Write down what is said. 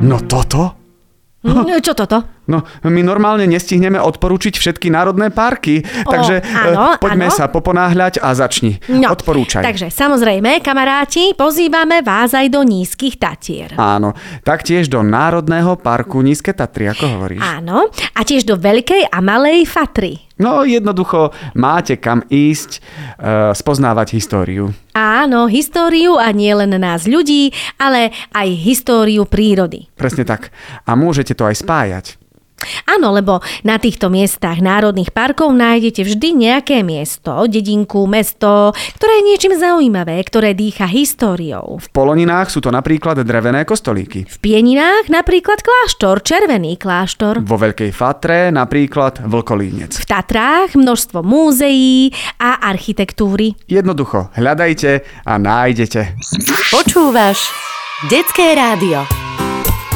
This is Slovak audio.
No toto? Čo toto? No, my normálne nestihneme odporúčiť všetky národné parky, takže poďme sa poponáhľať a začni. Odporúčaj. Takže samozrejme, kamaráti, pozývame vás aj do Nízkych Tatier. Áno, taktiež do Národného parku Nízke Tatry, ako hovoríš. Áno, a tiež do Veľkej a Malej Fatry. No, jednoducho máte kam ísť, spoznávať históriu. Áno, históriu a nie len nás ľudí, ale aj históriu prírody. Presne tak. A môžete to aj spájať. Áno, lebo na týchto miestach národných parkov nájdete vždy nejaké miesto, dedinku, mesto, ktoré je niečím zaujímavé, ktoré dýcha históriou. V Poloninách sú to napríklad drevené kostolíky. V Pieninách napríklad kláštor, červený kláštor. Vo Veľkej Fatre napríklad vlkolínec. V Tatrách množstvo múzeí a architektúry. Jednoducho, hľadajte a nájdete. Počúvaš Detské rádio.